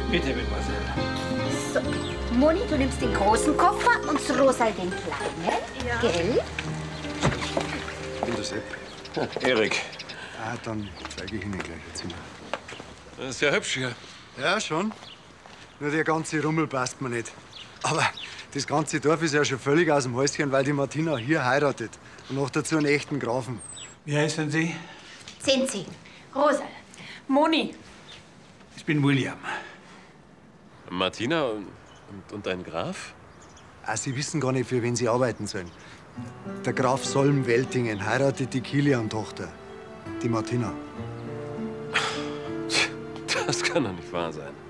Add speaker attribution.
Speaker 1: Bitte, Mademoiselle.
Speaker 2: So, Moni, du nimmst den großen Koffer und Rosal den kleinen. Ja. Gell?
Speaker 3: Und der Sepp?
Speaker 1: Erik.
Speaker 3: Ah, dann zeige ich Ihnen gleich ein Zimmer.
Speaker 1: Das ist ja hübsch hier.
Speaker 3: Ja, schon. Nur der ganze Rummel passt mir nicht. Aber das ganze Dorf ist ja schon völlig aus dem Häuschen, weil die Martina hier heiratet. Und noch dazu einen echten Grafen.
Speaker 1: Wie heißen Sie?
Speaker 2: Zinzi. Rosal.
Speaker 4: Moni.
Speaker 1: Ich bin William.
Speaker 5: Martina und ein Graf?
Speaker 3: Ah, Sie wissen gar nicht, für wen Sie arbeiten sollen. Der Graf Solm-Weltingen heiratet die Kilian-Tochter, die Martina.
Speaker 5: Das kann doch nicht wahr sein.